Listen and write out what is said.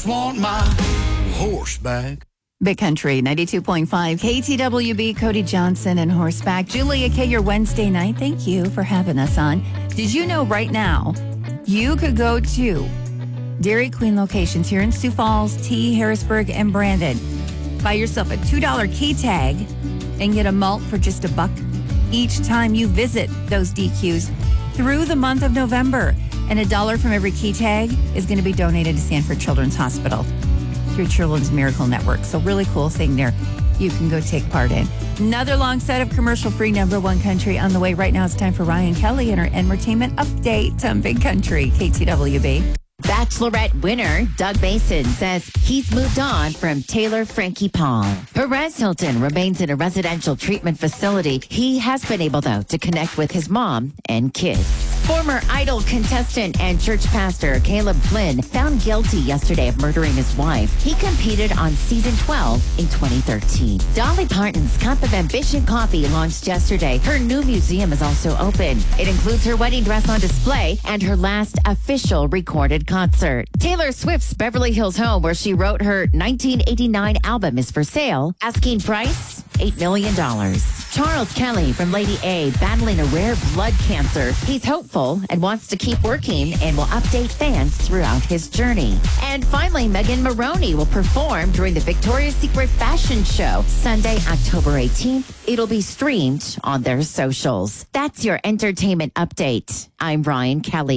just want my horse back. Big Country 92.5 KTWB, Cody Johnson and Horseback. Julia K, your Wednesday night. Thank you for having us on. Did you know right now you could go to Dairy Queen locations here in Sioux Falls, T, Harrisburg, and Brandon. Buy yourself a $2 key tag and get a malt for just $1 each time you visit those DQs through the month of November. And $1 from every key tag is going to be donated to Sanford Children's Hospital through Children's Miracle Network. So really cool thing there you can go take part in. Another long set of commercial-free number one country on the way. Right now it's time for Ryan Kelly and her entertainment update on Big Country, KTWB. Bachelorette winner Doug Mason says he's moved on from Taylor Frankie Paul. Perez Hilton remains in a residential treatment facility. He has been able, though, to connect with his mom and kids. Former Idol contestant and church pastor Caleb Flynn found guilty yesterday of murdering his wife. He competed on season 12 in 2013. Dolly Parton's Cup of Ambition coffee launched yesterday. Her new museum is also open. It includes her wedding dress on display and her last official recorded concert. Taylor Swift's Beverly Hills home, where she wrote her 1989 album, is for sale. Asking price, $8 million. Charles Kelly from Lady A, battling a rare blood cancer. He's hopeful and wants to keep working and will update fans throughout his journey. And finally, Megan Maroney will perform during the Victoria's Secret Fashion Show Sunday, October 18th. It'll be streamed on their socials. That's your entertainment update. I'm Ryan Kelly.